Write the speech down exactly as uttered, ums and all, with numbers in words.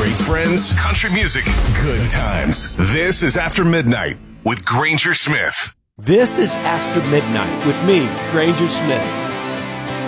Great friends, country music, good times. This is After Midnight with Granger Smith. This is After Midnight with me, Granger Smith.